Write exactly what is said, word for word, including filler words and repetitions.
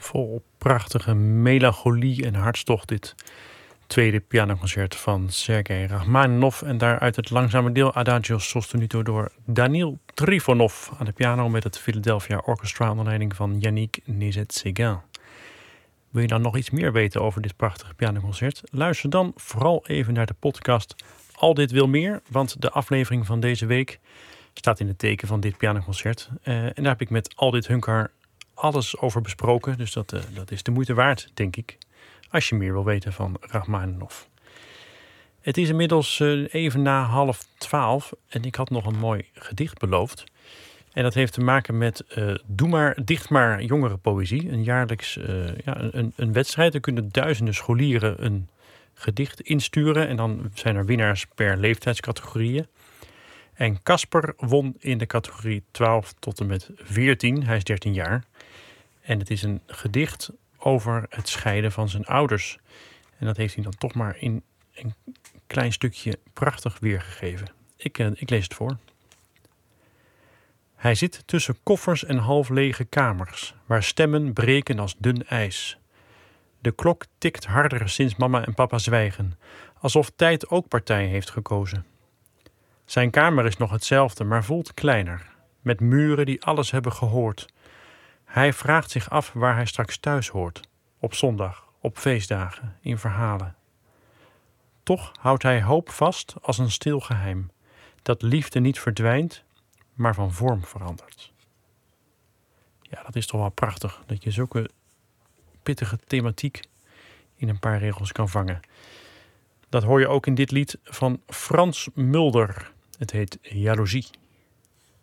Vol prachtige melancholie en hartstocht dit tweede pianoconcert van Sergei Rachmaninov. En daaruit het langzame deel Adagio sostenuto door Daniil Trifonov aan de piano met het Philadelphia Orchestra onder leiding van Yannick Nézet-Séguin. Wil je dan nog iets meer weten over dit prachtige pianoconcert? Luister dan vooral even naar de podcast Al dit wil meer, want de aflevering van deze week staat in het teken van dit pianoconcert. Uh, en daar heb ik met Aldit Hunkar alles over besproken, dus dat, uh, dat is de moeite waard, denk ik, als je meer wil weten van Rachmaninov. Het is inmiddels uh, even na half twaalf en ik had nog een mooi gedicht beloofd. En dat heeft te maken met uh, Doe maar, dicht maar jongerenpoëzie. Een jaarlijks uh, ja, een, een wedstrijd. Er kunnen duizenden scholieren een gedicht insturen. En dan zijn er winnaars per leeftijdscategorieën. En Casper won in de categorie twaalf tot en met veertien. Hij is dertien jaar. En het is een gedicht over het scheiden van zijn ouders. En dat heeft hij dan toch maar in een klein stukje prachtig weergegeven. Ik, uh, ik lees het voor. Hij zit tussen koffers en half lege kamers, waar stemmen breken als dun ijs. De klok tikt harder sinds mama en papa zwijgen, alsof tijd ook partij heeft gekozen. Zijn kamer is nog hetzelfde, maar voelt kleiner, met muren die alles hebben gehoord. Hij vraagt zich af waar hij straks thuis hoort, op zondag, op feestdagen, in verhalen. Toch houdt hij hoop vast als een stil geheim, dat liefde niet verdwijnt, maar van vorm verandert. Ja, dat is toch wel prachtig, dat je zulke pittige thematiek in een paar regels kan vangen. Dat hoor je ook in dit lied van Frans Mulder. Het heet Jaloezie.